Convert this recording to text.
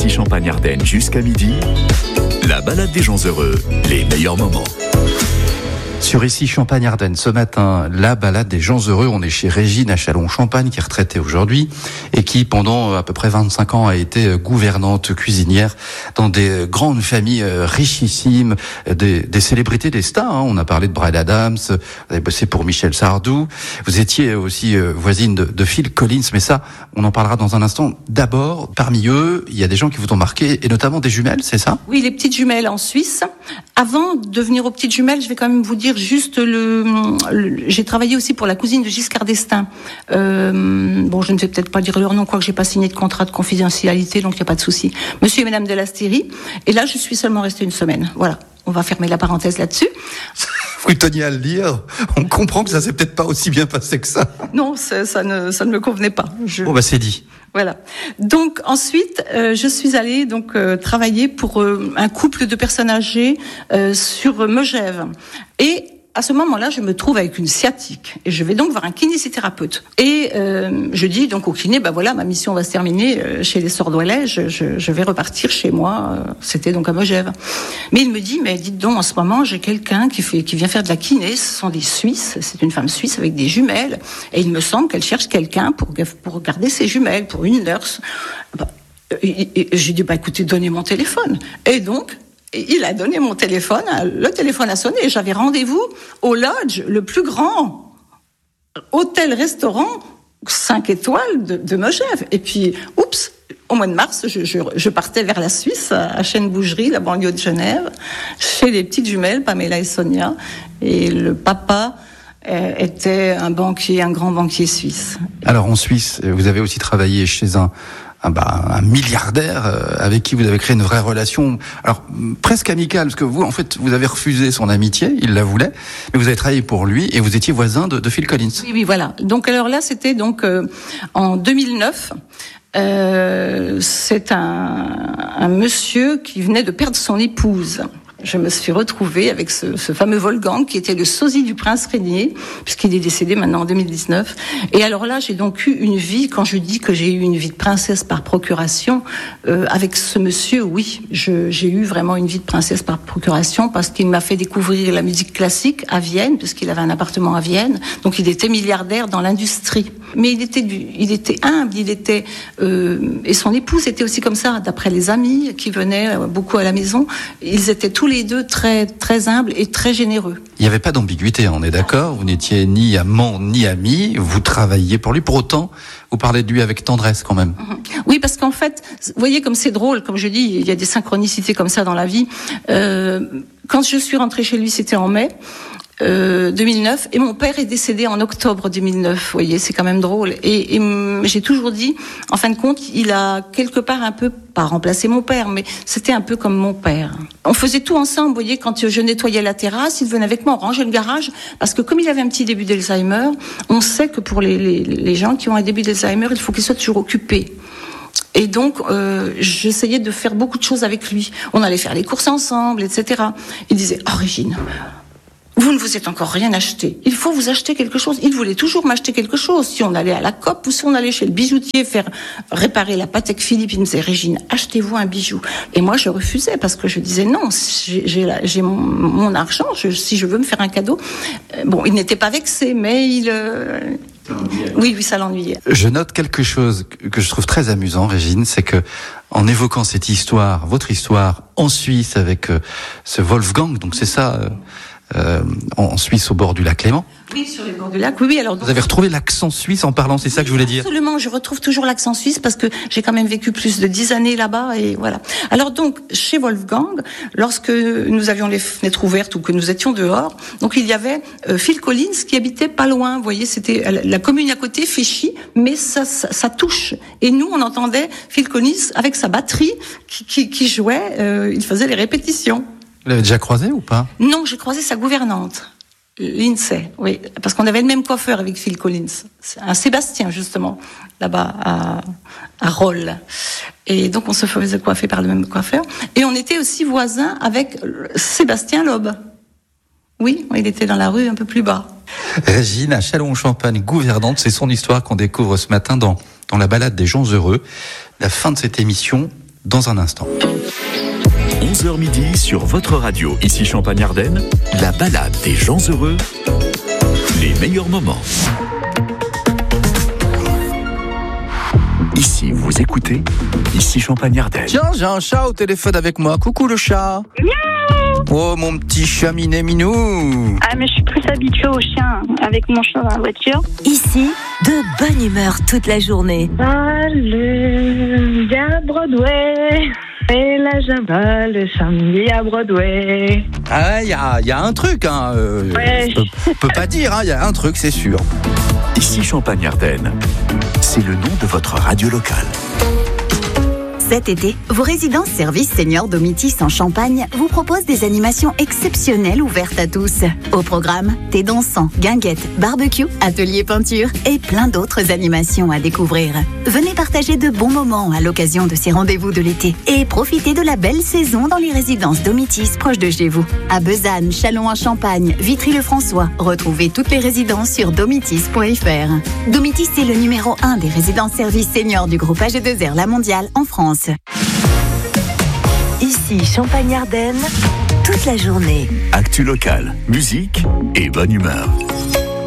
Ici Champagne-Ardenne jusqu'à midi, la balade des gens heureux, les meilleurs moments. Sur Ici Champagne-Ardenne, ce matin, la balade des gens heureux. On est chez Régine à Châlons-Champagne, qui est retraitée aujourd'hui et qui, pendant à peu près 25 ans, a été gouvernante cuisinière dans des grandes familles richissimes, des célébrités, des stars. On a parlé de Bryan Adams, vous avez bossé pour Michel Sardou. Vous étiez aussi voisine de Phil Collins, mais ça, on en parlera dans un instant. D'abord, parmi eux, il y a des gens qui vous ont marqué, et notamment des jumelles, c'est ça? Oui, les petites jumelles en Suisse. Avant de venir aux petites jumelles, je vais quand même vous dire juste j'ai travaillé aussi pour la cousine de Giscard d'Estaing. Bon, je ne vais peut-être pas dire leur nom, quoique j'ai pas signé de contrat de confidentialité, donc il n'y a pas de souci. Monsieur et Madame de l'Astérie. Et là, je suis seulement restée une semaine. Voilà. On va fermer la parenthèse là-dessus. Vous teniez à le dire. On comprend que ça s'est peut-être pas aussi bien passé que ça. Non, ça ne me convenait pas. Bon, c'est dit. Voilà. Donc ensuite, je suis allée travailler pour un couple de personnes âgées sur Megève. Et à ce moment-là, je me trouve avec une sciatique et je vais donc voir un kinésithérapeute. Et je dis donc au kiné, voilà, ma mission va se terminer chez les Sordouelais, je vais repartir chez moi. C'était donc à Megève. Mais il me dit, mais dites donc, en ce moment, j'ai quelqu'un qui vient faire de la kiné. Ce sont des Suisses, c'est une femme suisse avec des jumelles, et il me semble qu'elle cherche quelqu'un pour garder ses jumelles, pour une nurse. J'ai dit, écoutez, donnez mon téléphone. Et donc, il a donné mon téléphone, le téléphone a sonné, et j'avais rendez-vous au Lodge, le plus grand hôtel-restaurant 5 étoiles de Megève. Et puis, au mois de mars, je partais vers la Suisse, à Chêne-Bougerie, la banlieue de Genève, chez les petites jumelles, Pamela et Sonia. Et le papa était un grand banquier suisse. Alors en Suisse, vous avez aussi travaillé chez un milliardaire avec qui vous avez créé une vraie relation, alors presque amicale, parce que vous, en fait, vous avez refusé son amitié, il la voulait, mais vous avez travaillé pour lui et vous étiez voisin de Phil Collins. Oui, voilà. Donc alors là, c'était en 2009. C'est un monsieur qui venait de perdre son épouse. Je me suis retrouvée avec ce fameux Wolfgang qui était le sosie du prince Régnier, puisqu'il est décédé maintenant en 2019. Et alors là, j'ai donc eu une vie, quand je dis que j'ai eu une vie de princesse par procuration, avec ce monsieur, oui, j'ai eu vraiment une vie de princesse par procuration, parce qu'il m'a fait découvrir la musique classique à Vienne, puisqu'il avait un appartement à Vienne. Donc il était milliardaire dans l'industrie. Mais il était humble, et son épouse était aussi comme ça, d'après les amis qui venaient beaucoup à la maison. Ils étaient tous les deux très, très humbles et très généreux. Il n'y avait pas d'ambiguïté, on est d'accord? Vous n'étiez ni amant ni ami, vous travailliez pour lui. Pour autant, vous parlez de lui avec tendresse quand même. Oui, parce qu'en fait, vous voyez comme c'est drôle, comme je dis, il y a des synchronicités comme ça dans la vie. Quand je suis rentrée chez lui, c'était en mai 2009, et mon père est décédé en octobre 2009. Vous voyez, c'est quand même drôle. Et j'ai toujours dit, en fin de compte, il a quelque part un peu, pas remplacé mon père, mais c'était un peu comme mon père. On faisait tout ensemble, vous voyez, quand je nettoyais la terrasse, il venait avec moi, on rangeait le garage, parce que comme il avait un petit début d'Alzheimer, on sait que pour les gens qui ont un début d'Alzheimer, il faut qu'ils soient toujours occupés. Et donc, j'essayais de faire beaucoup de choses avec lui. On allait faire les courses ensemble, etc. Il disait, « Oh Régine, vous ne vous êtes encore rien acheté. Il faut vous acheter quelque chose. » Il voulait toujours m'acheter quelque chose. Si on allait à la COP ou si on allait chez le bijoutier faire réparer la Patek Philippe, il me disait, Régine, achetez-vous un bijou. Et moi, je refusais parce que je disais non, j'ai mon argent, si je veux me faire un cadeau. Bon, il n'était pas vexé, mais oui, ça l'ennuyait. Je note quelque chose que je trouve très amusant, Régine, c'est que en évoquant cette histoire, votre histoire en Suisse avec ce Wolfgang, donc c'est ça, en Suisse au bord du lac Léman. Oui, sur les bords du lac. Oui, alors. Vous avez retrouvé l'accent suisse en parlant, c'est ça que je voulais dire. Absolument, je retrouve toujours l'accent suisse parce que j'ai quand même vécu plus de 10 années là-bas et voilà. Alors donc, chez Wolfgang, lorsque nous avions les fenêtres ouvertes ou que nous étions dehors, donc il y avait Phil Collins qui habitait pas loin. Vous voyez, c'était la commune à côté, Féchy, mais ça touche. Et nous, on entendait Phil Collins avec sa batterie qui jouait. Il faisait les répétitions. Vous l'avez déjà croisé ou pas? Non, j'ai croisé sa gouvernante. Lindsay, oui, parce qu'on avait le même coiffeur avec Phil Collins, un Sébastien justement, là-bas à Rolles. Et donc on se faisait coiffer par le même coiffeur. Et on était aussi voisins avec Sébastien Loeb. Oui, il était dans la rue un peu plus bas. Régine à Châlons-Champagne, gouvernante, c'est son histoire qu'on découvre ce matin dans la balade des gens heureux. La fin de cette émission, dans un instant. 11h midi sur votre radio, ici Champagne-Ardenne, la balade des gens heureux, les meilleurs moments. Ici, vous écoutez, ici Champagne-Ardenne. Tiens, j'ai un chat au téléphone avec moi. Coucou le chat. Miaou. Oh, mon petit chat minou. Ah, mais je suis plus habituée aux chiens avec mon chat dans la voiture. Ici, de bonne humeur toute la journée. Le à Broadway. Et là, j'avais le samedi à Broadway. Ah, il y a un truc, hein. Ouais. Je peux pas dire, hein. Il y a un truc, c'est sûr. Ici Champagne-Ardenne, c'est le nom de votre radio locale. Cet été, vos résidences services seniors Domitis en Champagne vous proposent des animations exceptionnelles ouvertes à tous. Au programme, thé dansant, guinguettes, barbecue, atelier peinture et plein d'autres animations à découvrir. Venez partager de bons moments à l'occasion de ces rendez-vous de l'été et profitez de la belle saison dans les résidences Domitis proches de chez vous. À Besanne, Châlons-en-Champagne, Vitry-le-François, retrouvez toutes les résidences sur domitis.fr. Domitis est le numéro 1 des résidences services seniors du groupe AG2R La Mondiale en France. Ici, Champagne-Ardenne, toute la journée. Actu locale, musique et bonne humeur.